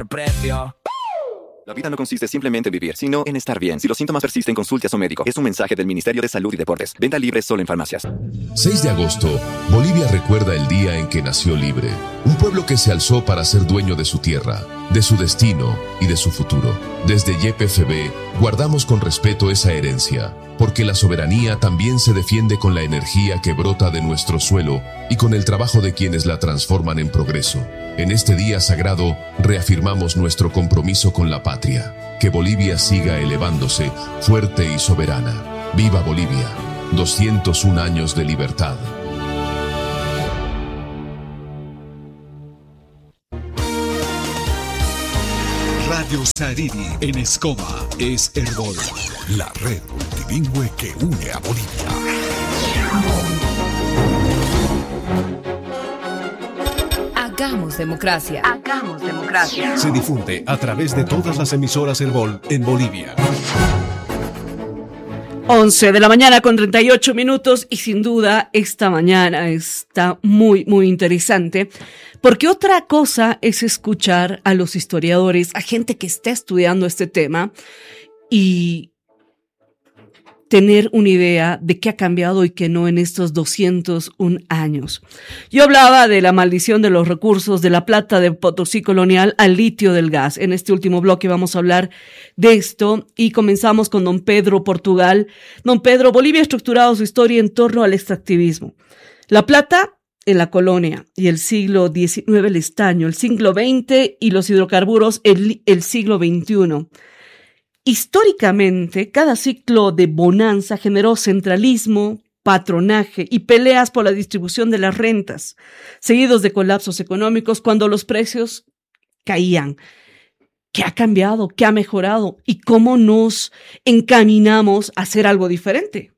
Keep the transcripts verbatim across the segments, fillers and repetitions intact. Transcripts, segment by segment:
mejor precio. La vida no consiste simplemente en vivir, sino en estar bien. Si los síntomas persisten, consulte a su médico. Es un mensaje del Ministerio de Salud y Deportes. Venta libre solo en farmacias. seis de agosto, Bolivia recuerda el día en que nació libre. Un pueblo que se alzó para ser dueño de su tierra, de su destino y de su futuro. Desde Y P F B, guardamos con respeto esa herencia, porque la soberanía también se defiende con la energía que brota de nuestro suelo y con el trabajo de quienes la transforman en progreso. En este día sagrado, reafirmamos nuestro compromiso con la patria. Que Bolivia siga elevándose, fuerte y soberana. ¡Viva Bolivia! doscientos un años de libertad. Radio Sariri en Escoma es Herbol, la red multilingüe que une a Bolivia. Hagamos democracia. Hagamos democracia. Se difunde a través de todas las emisoras Herbol en Bolivia. once de la mañana con treinta y ocho minutos y sin duda esta mañana está muy, muy interesante porque otra cosa es escuchar a los historiadores, a gente que está estudiando este tema y tener una idea de qué ha cambiado y qué no en estos doscientos un años. Yo hablaba de la maldición de los recursos de la plata de Potosí colonial al litio del gas. En este último bloque vamos a hablar de esto y comenzamos con don Pedro Portugal. Don Pedro, Bolivia ha estructurado su historia en torno al extractivismo. La plata en la colonia y el siglo diecinueve el estaño, el siglo veinte y los hidrocarburos el, el siglo veintiuno. Históricamente, cada ciclo de bonanza generó centralismo, patronaje y peleas por la distribución de las rentas, seguidos de colapsos económicos cuando los precios caían. ¿Qué ha cambiado? ¿Qué ha mejorado? ¿Y cómo nos encaminamos a hacer algo diferente?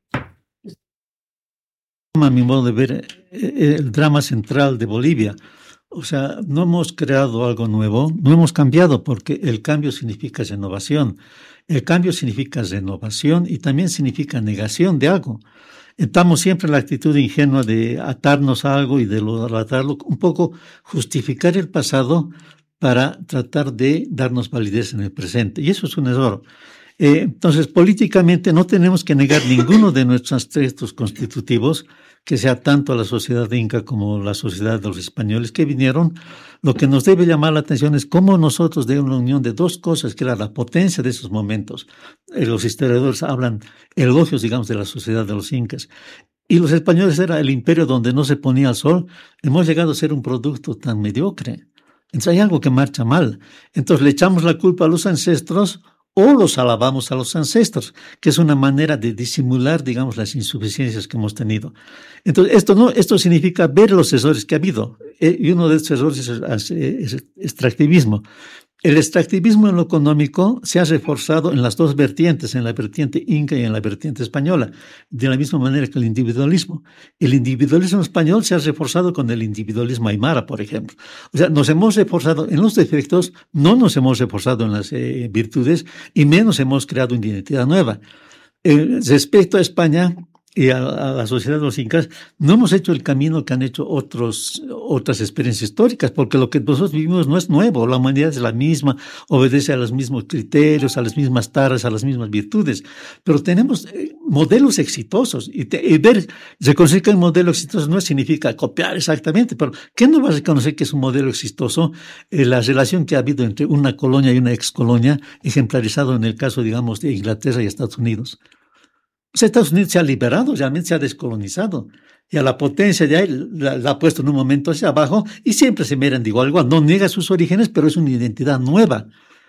A mi modo de ver, el drama central de Bolivia. O sea, no hemos creado algo nuevo, no hemos cambiado, porque el cambio significa renovación. El cambio significa renovación y también significa negación de algo. Estamos siempre en la actitud ingenua de atarnos a algo y de tratarlo, un poco justificar el pasado para tratar de darnos validez en el presente. Y eso es un error. Eh, entonces, políticamente no tenemos que negar ninguno de nuestros textos constitutivos, que sea tanto a la sociedad inca como la sociedad de los españoles que vinieron. Lo que nos debe llamar la atención es cómo nosotros de una unión de dos cosas, que era la potencia de esos momentos. Eh, los historiadores hablan elogios, digamos, de la sociedad de los incas. Y los españoles era el imperio donde no se ponía el sol. Hemos llegado a ser un producto tan mediocre. Entonces hay algo que marcha mal. Entonces le echamos la culpa a los ancestros o los alabamos a los ancestros, que es una manera de disimular, digamos, las insuficiencias que hemos tenido. Entonces, esto no, esto significa ver los errores que ha habido. Y uno de estos errores es el extractivismo. El extractivismo en lo económico se ha reforzado en las dos vertientes, en la vertiente inca y en la vertiente española, de la misma manera que el individualismo. El individualismo español se ha reforzado con el individualismo aymara, por ejemplo. O sea, nos hemos reforzado en los defectos, no nos hemos reforzado en las eh, virtudes y menos hemos creado una identidad nueva. Eh, respecto a España y a, a la sociedad de los incas, no hemos hecho el camino que han hecho otros, otras experiencias históricas, porque lo que nosotros vivimos no es nuevo, la humanidad es la misma, obedece a los mismos criterios, a las mismas taras, a las mismas virtudes, pero tenemos eh, modelos exitosos, y, te, y ver, reconocer que un modelo exitoso no significa copiar exactamente, pero ¿qué no va a reconocer que es un modelo exitoso? Eh, la relación que ha habido entre una colonia y una excolonia, ejemplarizado en el caso, digamos, de Inglaterra y Estados Unidos. Estados Unidos se ha liberado, realmente se ha descolonizado. Y a la potencia de ahí la, la ha puesto en un momento hacia abajo y siempre se miran de igual a igual. No niega sus orígenes, pero es una identidad nueva.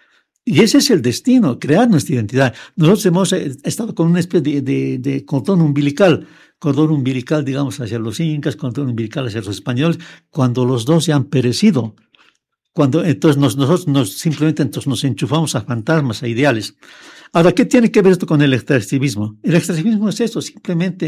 Y ese es el destino, crear nuestra identidad. Nosotros hemos estado con una especie de, de, de cordón umbilical, cordón umbilical, digamos, hacia los incas, cordón umbilical hacia los españoles, cuando los dos ya han perecido. Cuando entonces nos, nosotros nos, simplemente entonces nos enchufamos a fantasmas, a ideales. Ahora, ¿qué tiene que ver esto con el extractivismo? El extractivismo es eso, simplemente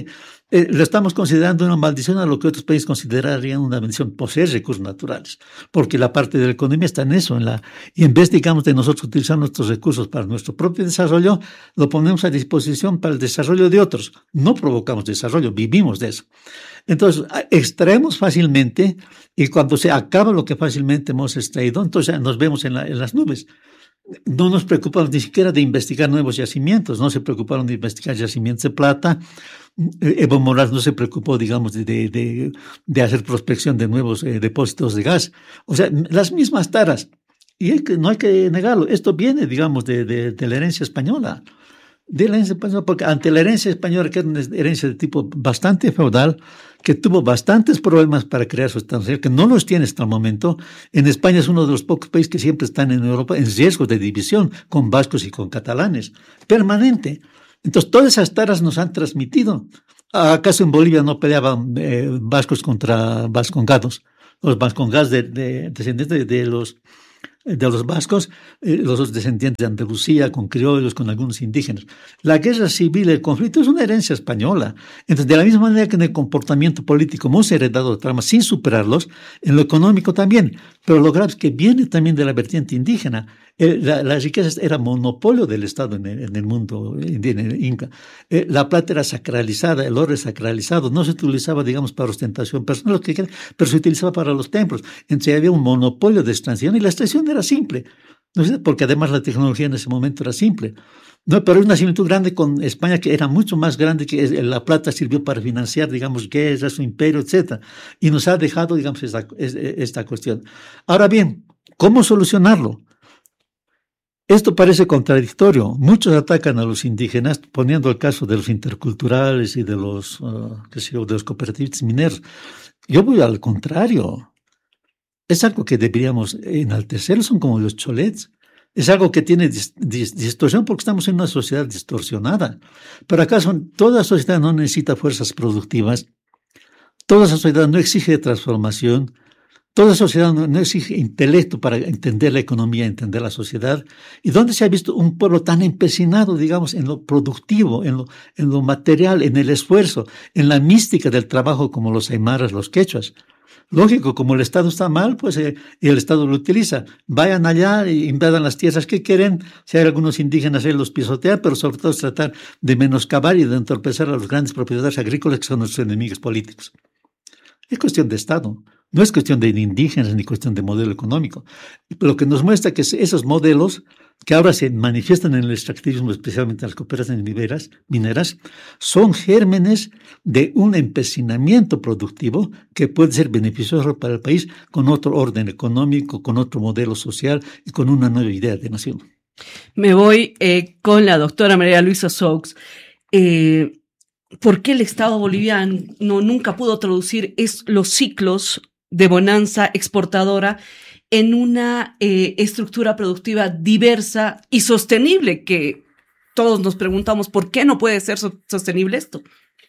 Eh, lo estamos considerando una maldición a lo que otros países considerarían una bendición, poseer recursos naturales, porque la parte de la economía está en eso, en la, y en vez, digamos, de nosotros utilizar nuestros recursos para nuestro propio desarrollo, lo ponemos a disposición para el desarrollo de otros. No provocamos desarrollo, vivimos de eso. Entonces, extraemos fácilmente, y cuando se acaba lo que fácilmente hemos extraído, entonces nos vemos en, la, en las nubes. No nos preocupamos ni siquiera de investigar nuevos yacimientos, no se preocuparon de investigar yacimientos de plata. Evo Morales no se preocupó, digamos, de, de, de hacer prospección de nuevos eh, depósitos de gas. O sea, las mismas taras. Y hay que, no hay que negarlo. Esto viene, digamos, de, de, de la herencia española. De la herencia española, porque ante la herencia española, que era una herencia de tipo bastante feudal, que tuvo bastantes problemas para crear su Estado Nacional, que no los tiene hasta el momento. En España es uno de los pocos países que siempre están en Europa en riesgo de división con vascos y con catalanes, permanente. Entonces, todas esas taras nos han transmitido. ¿Acaso en Bolivia no peleaban eh, vascos contra vascongados? Los vascongados de, de, descendientes de, de los de los vascos, eh, los descendientes de Andalucía, con criollos, con algunos indígenas. La guerra civil, el conflicto, es una herencia española. Entonces, de la misma manera que en el comportamiento político hemos heredado traumas sin superarlos, en lo económico también. Pero lo grave es que viene también de la vertiente indígena. Eh, la, la riqueza era monopolio del Estado en el, en el mundo indígena, inca. Eh, la plata era sacralizada, el oro era sacralizado, no se utilizaba, digamos, para ostentación personal, lo que quiera, pero se utilizaba para los templos. Entonces había un monopolio de extracción y la extracción era simple, ¿no es? Porque además la tecnología en ese momento era simple. No, pero hay una similitud grande con España, que era mucho más grande, que la plata sirvió para financiar, digamos, guerras, su imperio, etcétera. Y nos ha dejado, digamos, esta, esta cuestión. Ahora bien, ¿cómo solucionarlo? Esto parece contradictorio. Muchos atacan a los indígenas, poniendo el caso de los interculturales y de los, uh, qué sé yo, de los cooperativistas mineros. Yo voy al contrario. Es algo que deberíamos enaltecer, son como los cholets. Es algo que tiene dis, dis, distorsión porque estamos en una sociedad distorsionada. Pero acaso toda sociedad no necesita fuerzas productivas, toda sociedad no exige transformación, toda sociedad no, no exige intelecto para entender la economía, entender la sociedad. ¿Y dónde se ha visto un pueblo tan empecinado, digamos, en lo productivo, en lo, en lo material, en el esfuerzo, en la mística del trabajo como los aymaras, los quechuas? Lógico, como el Estado está mal, pues eh, el Estado lo utiliza. Vayan allá e invadan las tierras que quieren. Si hay algunos indígenas, él los pisotea, pero sobre todo es tratar de menoscabar y de entorpecer a los grandes propietarios agrícolas que son nuestros enemigos políticos. Es cuestión de Estado, no es cuestión de indígenas ni cuestión de modelo económico. Lo que nos muestra que esos modelos que ahora se manifiestan en el extractivismo, especialmente en las cooperativas mineras, mineras, son gérmenes de un empecinamiento productivo que puede ser beneficioso para el país con otro orden económico, con otro modelo social y con una nueva idea de nación. Me voy eh, con la doctora María Luisa Saux. Eh, ¿Por qué el Estado boliviano no, nunca pudo traducir es, los ciclos de bonanza exportadora en una eh, estructura productiva diversa y sostenible? Que todos nos preguntamos, ¿por qué no puede ser so- sostenible esto?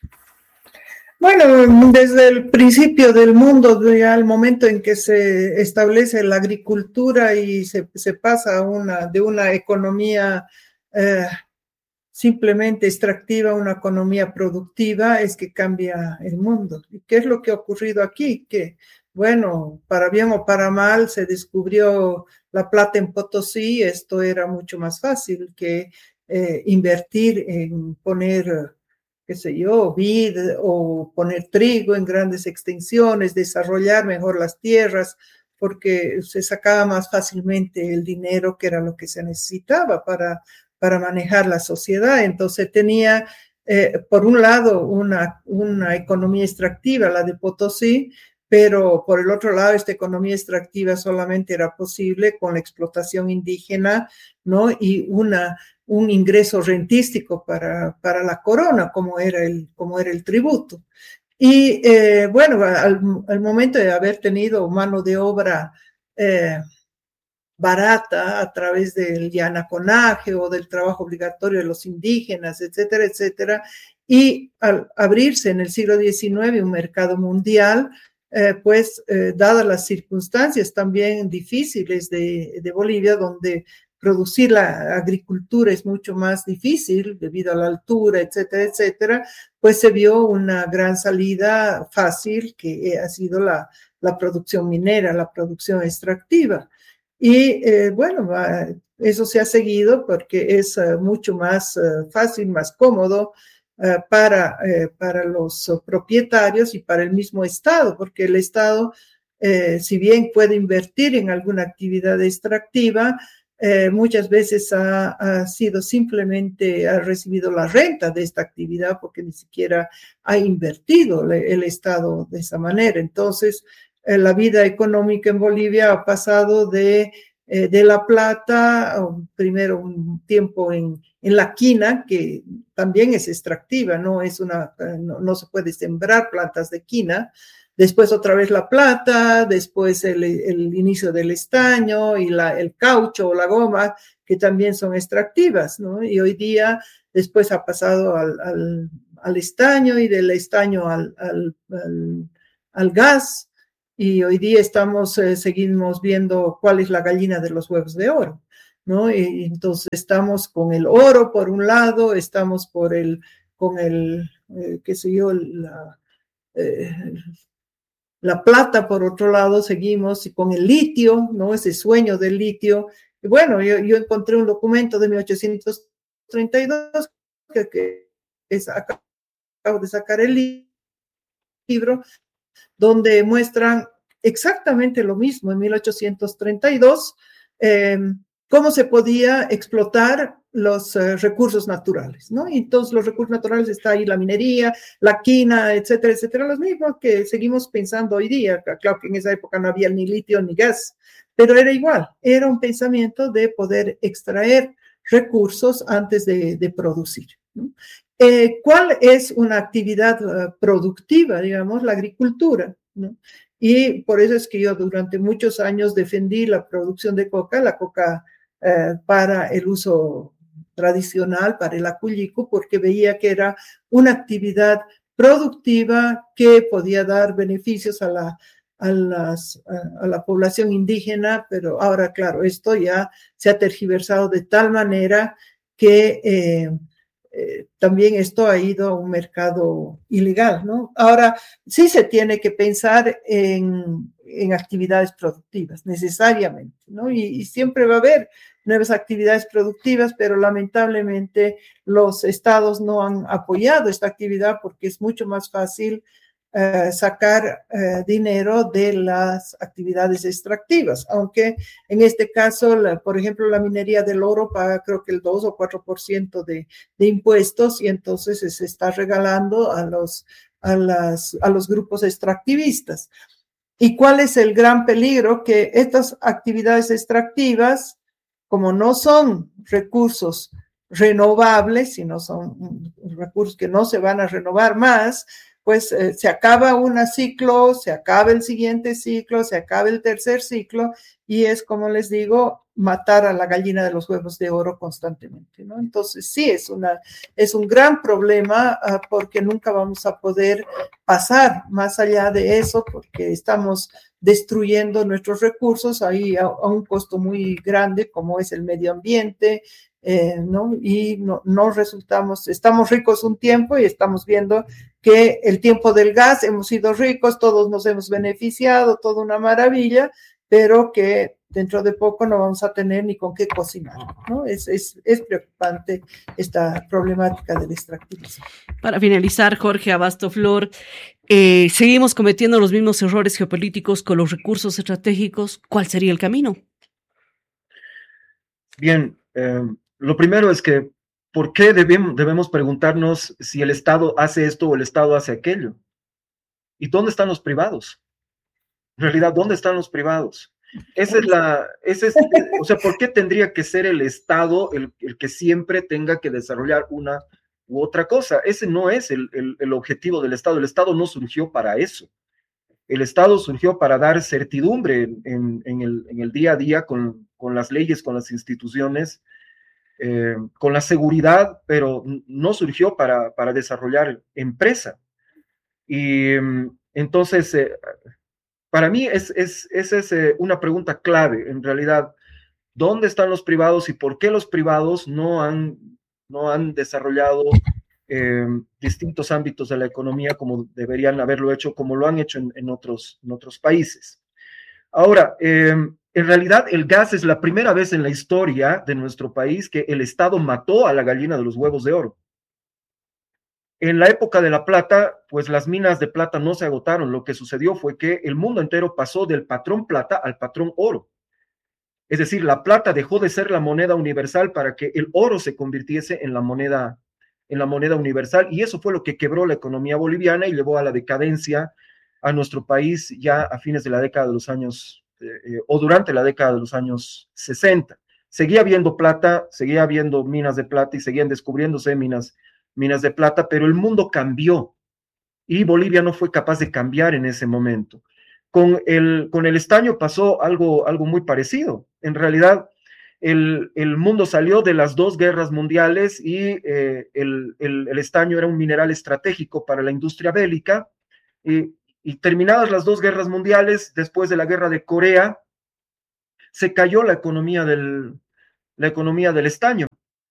Bueno, desde el principio del mundo, ya al momento en que se establece la agricultura y se, se pasa a una, de una economía eh, simplemente extractiva a una economía productiva, es que cambia el mundo. ¿Y qué es lo que ha ocurrido aquí? Que, bueno, para bien o para mal, se descubrió la plata en Potosí. Esto era mucho más fácil que eh, invertir en poner, qué sé yo, vid o poner trigo en grandes extensiones, desarrollar mejor las tierras, porque se sacaba más fácilmente el dinero, que era lo que se necesitaba para, para manejar la sociedad. Entonces tenía, eh, por un lado, una, una economía extractiva, la de Potosí, pero por el otro lado, esta economía extractiva solamente era posible con la explotación indígena, ¿no? Y una, un ingreso rentístico para, para la corona, como era el, como era el tributo. Y eh, bueno, al, al momento de haber tenido mano de obra eh, barata a través del llanaconaje o del trabajo obligatorio de los indígenas, etcétera, etcétera, y al abrirse en el siglo diecinueve un mercado mundial, Eh, pues, eh, dadas las circunstancias también difíciles de, de Bolivia, donde producir la agricultura es mucho más difícil debido a la altura, etcétera, etcétera, pues se vio una gran salida fácil que ha sido la, la producción minera, la producción extractiva. Y eh, bueno, eso se ha seguido porque es uh, mucho más uh, fácil, más cómodo uh, para, uh, para los uh, propietarios y para el mismo Estado, porque el Estado, eh, si bien puede invertir en alguna actividad extractiva, eh, muchas veces ha, ha sido simplemente, ha recibido la renta de esta actividad porque ni siquiera ha invertido el, el Estado de esa manera. Entonces, la vida económica en Bolivia ha pasado de, eh, de la plata, primero un tiempo en, en la quina, que también es extractiva, no, es una, no, no se puede sembrar plantas de quina, después otra vez la plata, después el, el inicio del estaño y la, el caucho o la goma, que también son extractivas, ¿no? Y hoy día después ha pasado al, al, al estaño y del estaño al, al, al, al gas. Y hoy día estamos, eh, seguimos viendo cuál es la gallina de los huevos de oro, ¿no? Y entonces estamos con el oro por un lado, estamos por el, con el, eh, qué sé yo, la, eh, la plata por otro lado, seguimos y con el litio, ¿no? Ese sueño del litio. Y bueno, yo, yo encontré un documento de mil ochocientos treinta y dos que, que es, acabo de sacar el libro, donde muestran exactamente lo mismo en mil ochocientos treinta y dos, eh, cómo se podía explotar los eh, recursos naturales, ¿no? Y todos los recursos naturales, está ahí la minería, la quina, etcétera, etcétera, los mismos que seguimos pensando hoy día. Claro que en esa época no había ni litio ni gas, pero era igual, era un pensamiento de poder extraer recursos antes de, de producir, ¿no? Eh, ¿Cuál es una actividad uh, productiva, digamos? La agricultura, ¿no? Y por eso es que yo durante muchos años defendí la producción de coca, la coca eh, para el uso tradicional, para el acullico, porque veía que era una actividad productiva que podía dar beneficios a la, a, las, a, a la población indígena, pero ahora, claro, esto ya se ha tergiversado de tal manera que eh, Eh, también esto ha ido a un mercado ilegal, ¿no? Ahora, sí se tiene que pensar en, en actividades productivas, necesariamente, ¿no? Y, y siempre va a haber nuevas actividades productivas, pero lamentablemente los estados no han apoyado esta actividad porque es mucho más fácil Uh, sacar uh, dinero de las actividades extractivas, aunque en este caso, la, por ejemplo, la minería del oro paga creo que el dos o cuatro por ciento de, de impuestos y entonces se está regalando a los, a, las, a los grupos extractivistas. ¿Y cuál es el gran peligro? Que estas actividades extractivas, como no son recursos renovables, sino son recursos que no se van a renovar más, pues eh, se acaba un ciclo, se acaba el siguiente ciclo, se acaba el tercer ciclo y es, como les digo, matar a la gallina de los huevos de oro constantemente, ¿no? Entonces sí, es, una, es un gran problema uh, porque nunca vamos a poder pasar más allá de eso porque estamos destruyendo nuestros recursos ahí a, a un costo muy grande como es el medio ambiente, Eh, ¿no? Y no, no resultamos, estamos ricos un tiempo y estamos viendo que el tiempo del gas hemos sido ricos, todos nos hemos beneficiado, toda una maravilla, pero que dentro de poco no vamos a tener ni con qué cocinar, ¿no? Es, es, es preocupante esta problemática del extractivismo. Para finalizar, Jorge Abasto Flor, eh, seguimos cometiendo los mismos errores geopolíticos con los recursos estratégicos. ¿Cuál sería el camino? Bien, eh, lo primero es que, ¿por qué debemos, debemos preguntarnos si el Estado hace esto o el Estado hace aquello? ¿Y dónde están los privados? En realidad, ¿dónde están los privados? Esa es la, ese es, o sea, ¿por qué tendría que ser el Estado el, el que siempre tenga que desarrollar una u otra cosa? Ese no es el, el, el objetivo del Estado. El Estado no surgió para eso. El Estado surgió para dar certidumbre en, en, en, el, en el día a día con, con las leyes, con las instituciones, eh, con la seguridad, pero no surgió para, para desarrollar empresa. Y entonces, eh, para mí es, es, es, es eh, una pregunta clave, en realidad, ¿Dónde están los privados y por qué los privados no han, no han desarrollado eh, distintos ámbitos de la economía como deberían haberlo hecho, como lo han hecho en, en, otros, en otros países? Ahora, eh, en realidad el gas es la primera vez en la historia de nuestro país que el Estado mató a la gallina de los huevos de oro. En la época de la plata, pues las minas de plata no se agotaron. Lo que sucedió fue que el mundo entero pasó del patrón plata al patrón oro. Es decir, la plata dejó de ser la moneda universal para que el oro se convirtiese en la moneda, en la moneda universal, y eso fue lo que quebró la economía boliviana y llevó a la decadencia a nuestro país ya a fines de la década de los años, eh, o durante la década de los años sesenta. Seguía habiendo plata, seguía habiendo minas de plata y seguían descubriéndose minas, minas de plata, pero el mundo cambió y Bolivia no fue capaz de cambiar en ese momento. Con el, con el estaño pasó algo, algo muy parecido. En realidad, el, el mundo salió de las dos guerras mundiales y eh, el, el, el estaño era un mineral estratégico para la industria bélica. Y, y terminadas las dos guerras mundiales, después de la guerra de Corea, se cayó la economía del, la economía del estaño.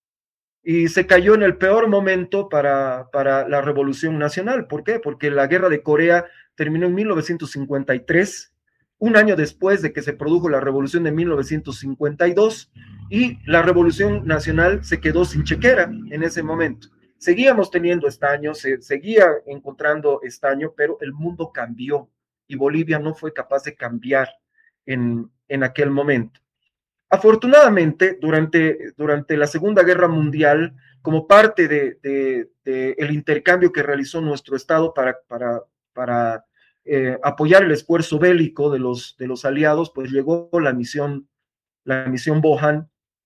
Y se cayó en el peor momento para, para la Revolución Nacional. ¿Por qué? Porque la guerra de Corea terminó en mil novecientos cincuenta y tres, un año después de que se produjo la Revolución de mil novecientos cincuenta y dos, y la Revolución Nacional se quedó sin chequera en ese momento. Seguíamos teniendo estaño, se seguía encontrando estaño, pero el mundo cambió y Bolivia no fue capaz de cambiar en, en aquel momento. Afortunadamente, durante, durante la Segunda Guerra Mundial, como parte de, de, de el intercambio que realizó nuestro Estado para, para, para eh, apoyar el esfuerzo bélico de los, de los aliados, pues llegó la misión, la misión Bohan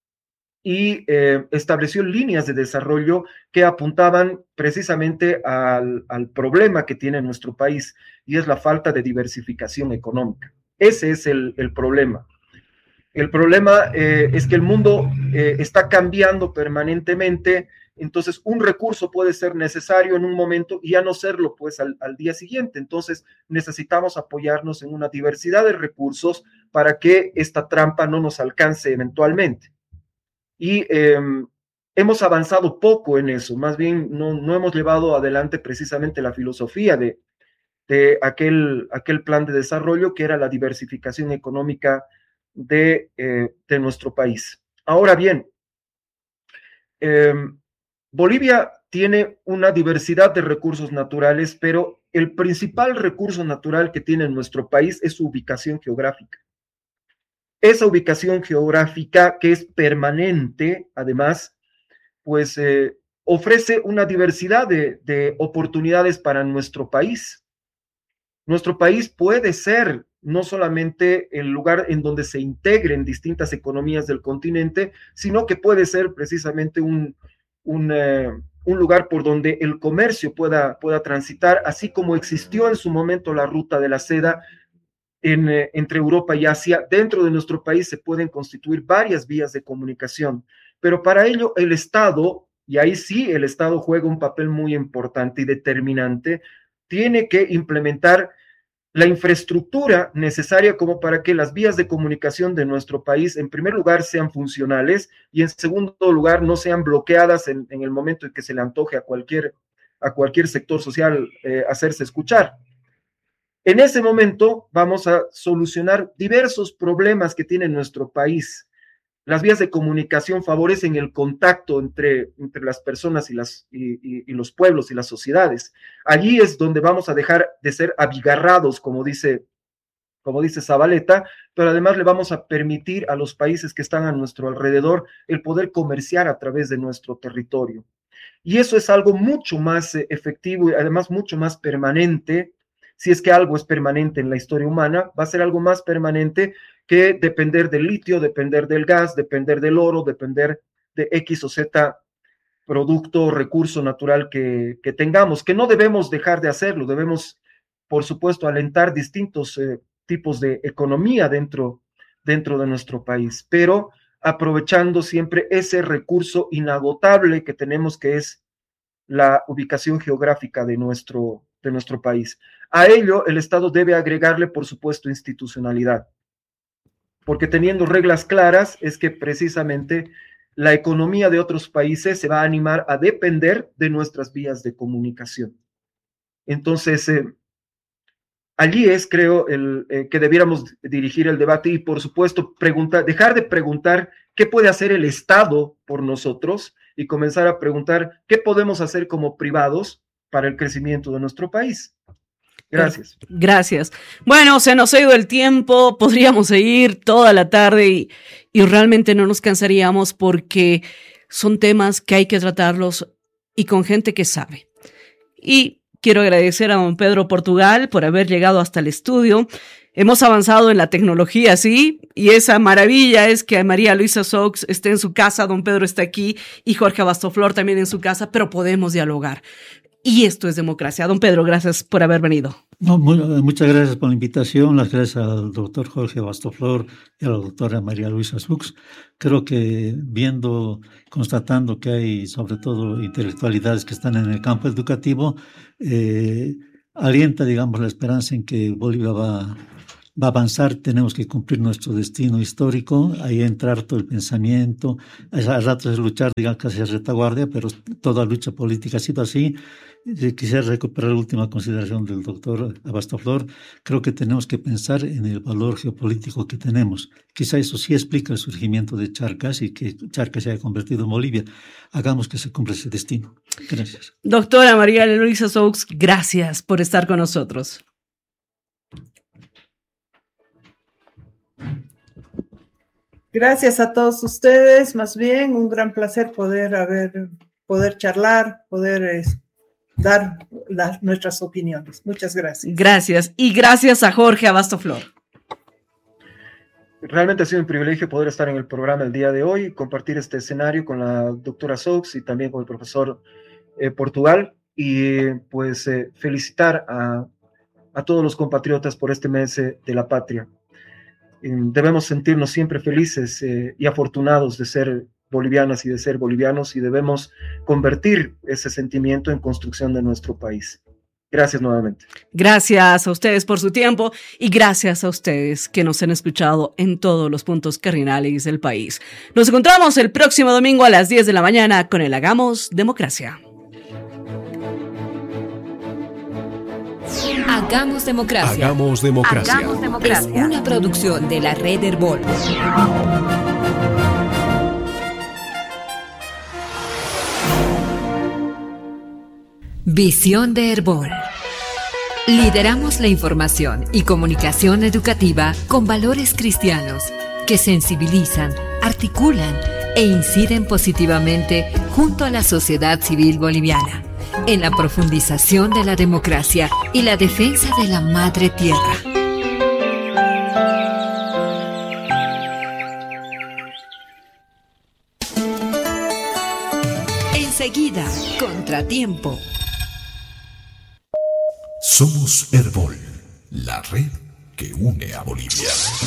y eh, estableció líneas de desarrollo que apuntaban precisamente al, al problema que tiene nuestro país, y es la falta de diversificación económica. Ese es el, el problema. El problema eh, es que el mundo eh, está cambiando permanentemente, entonces un recurso puede ser necesario en un momento y ya no serlo pues al, al día siguiente. Entonces necesitamos apoyarnos en una diversidad de recursos para que esta trampa no nos alcance eventualmente. Y eh, hemos avanzado poco en eso, más bien no, no hemos llevado adelante precisamente la filosofía de, de aquel, aquel plan de desarrollo que era la diversificación económica De, eh, de nuestro país. Ahora bien, eh, Bolivia tiene una diversidad de recursos naturales, pero el principal recurso natural que tiene nuestro país es su ubicación geográfica. Esa ubicación geográfica, que es permanente, además, pues eh, ofrece una diversidad de, de oportunidades para nuestro país. Nuestro país puede ser no solamente el lugar en donde se integren distintas economías del continente, sino que puede ser precisamente un, un, eh, un lugar por donde el comercio pueda, pueda transitar, así como existió en su momento la ruta de la seda en, eh, entre Europa y Asia. Dentro de nuestro país se pueden constituir varias vías de comunicación, pero para ello el Estado, y ahí sí el Estado juega un papel muy importante y determinante, tiene que implementar la infraestructura necesaria como para que las vías de comunicación de nuestro país, en primer lugar, sean funcionales y en segundo lugar, no sean bloqueadas en, en el momento en que se le antoje a cualquier, a cualquier sector social eh, hacerse escuchar. En ese momento vamos a solucionar diversos problemas que tiene nuestro país. Las vías de comunicación favorecen el contacto entre, entre las personas y, las, y, y, y los pueblos y las sociedades. Allí es donde vamos a dejar de ser abigarrados, como dice, como dice Zabaleta, pero además le vamos a permitir a los países que están a nuestro alrededor el poder comerciar a través de nuestro territorio. Y eso es algo mucho más eh, efectivo y además mucho más permanente. Si es que algo es permanente en la historia humana, va a ser algo más permanente que depender del litio, depender del gas, depender del oro, depender de X o Z producto o recurso natural que, que tengamos, que no debemos dejar de hacerlo, debemos, por supuesto, alentar distintos eh, tipos de economía dentro, dentro de nuestro país, pero aprovechando siempre ese recurso inagotable que tenemos, que es la ubicación geográfica de nuestro, de nuestro país. A ello, el Estado debe agregarle, por supuesto, institucionalidad. porque teniendo reglas claras es que precisamente la economía de otros países se va a animar a depender de nuestras vías de comunicación. Entonces, eh, allí es, creo, el, eh, que debiéramos dirigir el debate y, por supuesto, preguntar, dejar de preguntar qué puede hacer el Estado por nosotros y comenzar a preguntar qué podemos hacer como privados para el crecimiento de nuestro país. Gracias. Gracias. Bueno, se nos ha ido el tiempo, podríamos seguir toda la tarde y, y realmente no nos cansaríamos porque son temas que hay que tratarlos y con gente que sabe. Y quiero agradecer a don Pedro Portugal por haber llegado hasta el estudio. Hemos avanzado en la tecnología, sí, y esa maravilla es que María Luisa Sox esté en su casa, don Pedro está aquí y Jorge Abastoflor también en su casa, pero podemos dialogar. Y esto es democracia. Don Pedro, gracias por haber venido. No, muy, muchas gracias por la invitación, las gracias al doctor Jorge Abastoflor y a la doctora María Luisa Sux. Creo que viendo, constatando que hay sobre todo intelectualidades que están en el campo educativo, eh, alienta, digamos, la esperanza en que Bolivia va, va a avanzar. Tenemos que cumplir nuestro destino histórico, ahí entrar todo el pensamiento, a ratos es luchar, digamos, casi a retaguardia, pero toda lucha política ha sido así. Quisiera recuperar la última consideración del doctor Abastoflor. Creo que tenemos que pensar en el valor geopolítico que tenemos. Quizá eso sí explica el surgimiento de Charcas y que Charcas se haya convertido en Bolivia. Hagamos que se cumpla ese destino. Gracias. Doctora María Luisa Sox, gracias por estar con nosotros. Gracias a todos ustedes. Más bien, un gran placer poder haber, poder charlar, poder eh, dar las, nuestras opiniones. Muchas gracias. Gracias. Y gracias a Jorge Abastoflor. Realmente ha sido un privilegio poder estar en el programa el día de hoy, compartir este escenario con la doctora Sox y también con el profesor eh, Portugal, y pues eh, felicitar a, a todos los compatriotas por este mes eh, de la patria. Eh, debemos sentirnos siempre felices eh, y afortunados de ser bolivianas y de ser bolivianos, y debemos convertir ese sentimiento en construcción de nuestro país. Gracias nuevamente. Gracias a ustedes por su tiempo y gracias a ustedes que nos han escuchado en todos los puntos cardinales del país. Nos encontramos el próximo domingo a las diez de la mañana con el Hagamos Democracia. Hagamos Democracia. Hagamos Democracia. Hagamos Democracia. Es una producción de la Red Herbol. Visión de Herbol. Lideramos la información y comunicación educativa con valores cristianos que sensibilizan, articulan e inciden positivamente junto a la sociedad civil boliviana en la profundización de la democracia y la defensa de la madre tierra. Enseguida, Contratiempo. Somos Herbol, la red que une a Bolivia.